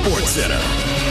Sports Center.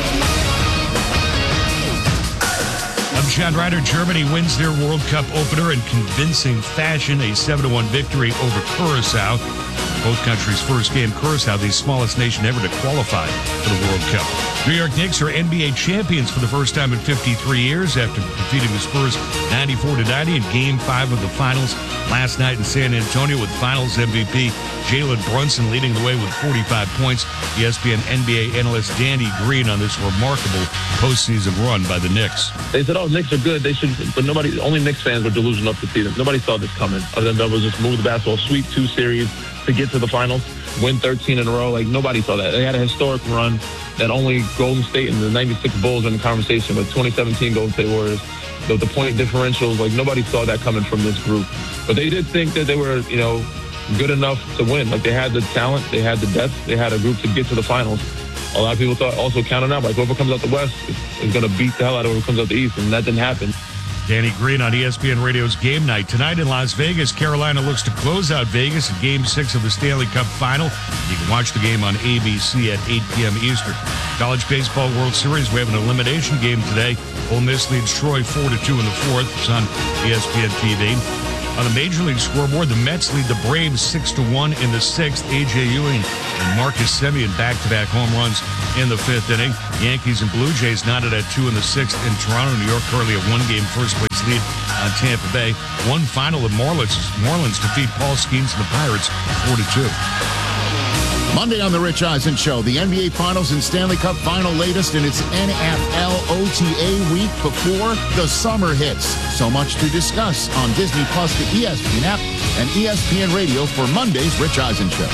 I'm John Ryder. Germany wins their World Cup opener in convincing fashion, a 7-1 victory over Curacao. Both countries' first game. Curacao, the smallest nation ever to qualify for the World Cup. New York Knicks are NBA champions for the first time in 53 years after defeating the Spurs 94-90 in Game 5 of the Finals last night in San Antonio, with Finals MVP Jalen Brunson leading the way with 45 points. ESPN NBA analyst Danny Green on this remarkable postseason run by the Knicks. They said, Knicks are good. They should, but only Knicks fans were delusional up to see them. Nobody saw this coming. Other than them was just move the basketball, sweep 2 series to get to the finals, win 13 in a row. Like, nobody saw that. They had a historic run that only Golden State and the 96 Bulls are in the conversation, but 2017 Golden State Warriors, the point differentials, like, nobody saw that coming from this group. But they did think that they were, good enough to win. Like, they had the talent, they had the depth, they had a group to get to the finals. A lot of people thought, also counted out, like, whoever comes out the West is going to beat the hell out of whoever comes out the East, and that didn't happen. Danny Green on ESPN Radio's Game Night. Tonight in Las Vegas, Carolina looks to close out Vegas in Game 6 of the Stanley Cup Final. You can watch the game on ABC at 8 p.m. Eastern. College Baseball World Series, we have an elimination game today. Ole Miss leads Troy 4-2 in the fourth. It's on ESPN TV. On the Major League scoreboard, the Mets lead the Braves 6-1 in the sixth. A.J. Ewing and Marcus Semien back-to-back home runs in the fifth inning. Yankees and Blue Jays knotted at 2 in the sixth in Toronto. New York currently a one-game first-place lead on Tampa Bay. One final of Marlins defeat Paul Skeens and the Pirates 4-2. Monday on The Rich Eisen Show, the NBA Finals and Stanley Cup Final latest in its NFL OTA week before the summer hits. So much to discuss on Disney Plus, the ESPN app, and ESPN Radio for Monday's Rich Eisen Show.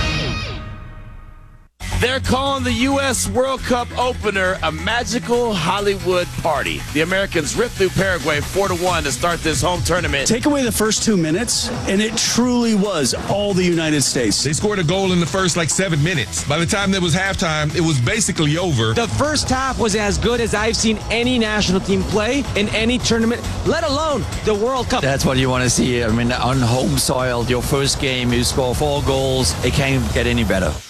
They're calling the U.S. World Cup opener a magical Hollywood party. The Americans ripped through Paraguay 4-1 to start this home tournament. Take away the first 2 minutes, and it truly was all the United States. They scored a goal in the first 7 minutes. By the time there was halftime, it was basically over. The first half was as good as I've seen any national team play in any tournament, let alone the World Cup. That's what you want to see. I mean, on home soil, your first game, you score 4 goals. It can't get any better.